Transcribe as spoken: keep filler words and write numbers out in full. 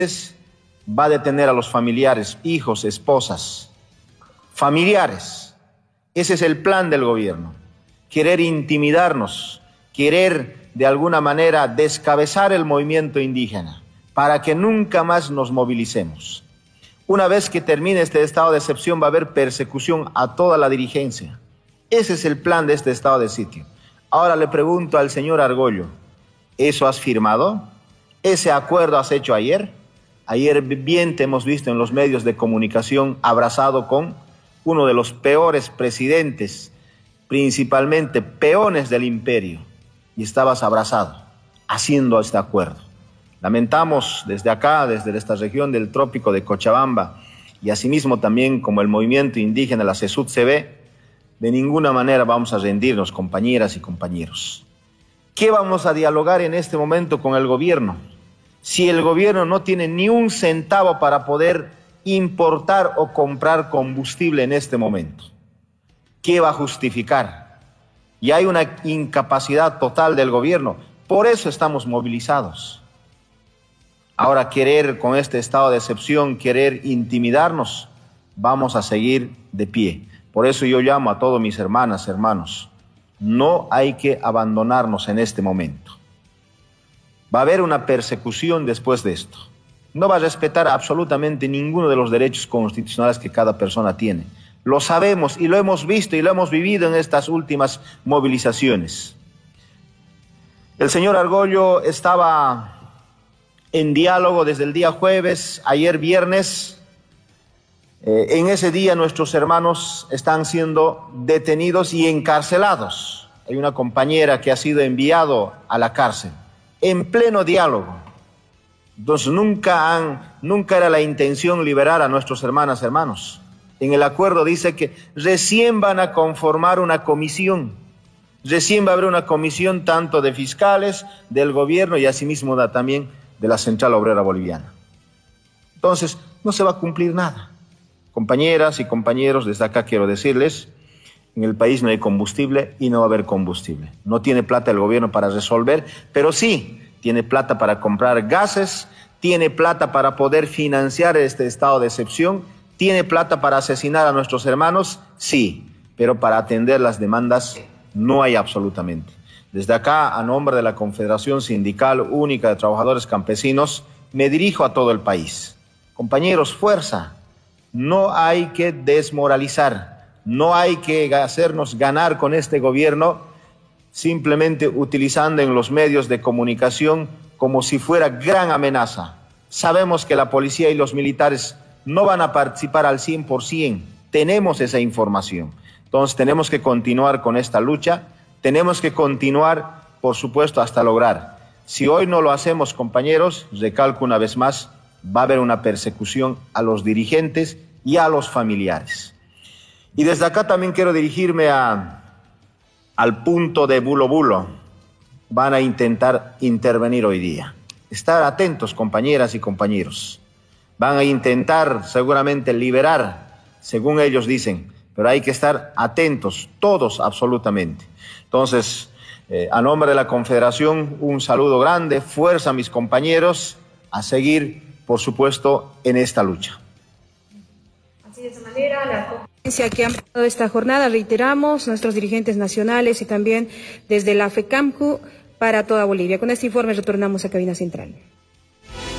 va a detener a los familiares, hijos, esposas, familiares. Ese es el plan del gobierno. Querer intimidarnos, querer de alguna manera descabezar el movimiento indígena para que nunca más nos movilicemos. Una vez que termine este estado de excepción va a haber persecución a toda la dirigencia. Ese es el plan de este estado de sitio. Ahora le pregunto al señor Argollo, ¿eso has firmado? ¿Ese acuerdo has hecho ayer? Ayer bien te hemos visto en los medios de comunicación abrazado con uno de los peores presidentes, principalmente peones del imperio, y estabas abrazado, haciendo este acuerdo. Lamentamos desde acá, desde esta región del trópico de Cochabamba, y asimismo también como el movimiento indígena, la CESUD-C B, de ninguna manera vamos a rendirnos, compañeras y compañeros. ¿Qué vamos a dialogar en este momento con el gobierno? Si el gobierno no tiene ni un centavo para poder importar o comprar combustible en este momento, ¿qué va a justificar? Y hay una incapacidad total del gobierno, por eso estamos movilizados. Ahora querer con este estado de excepción, querer intimidarnos, vamos a seguir de pie. Por eso yo llamo a todos mis hermanas, hermanos, no hay que abandonarnos en este momento. Va a haber una persecución después de esto. No va a respetar absolutamente ninguno de los derechos constitucionales que cada persona tiene. Lo sabemos y lo hemos visto y lo hemos vivido en estas últimas movilizaciones. El señor Argollo estaba en diálogo desde el día jueves, ayer viernes. Eh, en ese día nuestros hermanos están siendo detenidos y encarcelados. Hay una compañera que ha sido enviado a la cárcel en pleno diálogo. Entonces nunca, han, nunca era la intención liberar a nuestros hermanas, hermanos. En el acuerdo dice que recién van a conformar una comisión. Recién va a haber una comisión tanto de fiscales, del gobierno y asimismo da también de la Central Obrera Boliviana. Entonces no se va a cumplir nada. Compañeras y compañeros, desde acá quiero decirles, en el país no hay combustible y no va a haber combustible. No tiene plata el gobierno para resolver, pero sí tiene plata para comprar gases, tiene plata para poder financiar este estado de excepción, tiene plata para asesinar a nuestros hermanos, sí, pero para atender las demandas no hay absolutamente. Desde acá, a nombre de la Confederación Sindical Única de Trabajadores Campesinos, me dirijo a todo el país. Compañeros, fuerza, no hay que desmoralizar. No hay que hacernos ganar con este gobierno simplemente utilizando en los medios de comunicación como si fuera gran amenaza. Sabemos que la policía y los militares no van a participar al cien por ciento. Tenemos esa información. Entonces tenemos que continuar con esta lucha. Tenemos que continuar, por supuesto, hasta lograr. Si hoy no lo hacemos, compañeros, recalco una vez más, va a haber una persecución a los dirigentes y a los familiares. Y desde acá también quiero dirigirme a, al punto de Bulo Bulo. Van a intentar intervenir hoy día. Estar atentos, compañeras y compañeros. Van a intentar seguramente liberar, según ellos dicen, pero hay que estar atentos, todos absolutamente. Entonces, eh, a nombre de la Confederación, un saludo grande, fuerza a mis compañeros, a seguir, por supuesto, en esta lucha. Así de esa manera, la conferencia que han dado esta jornada, reiteramos, nuestros dirigentes nacionales y también desde la FECAMCU para toda Bolivia. Con este informe retornamos a Cabina Central.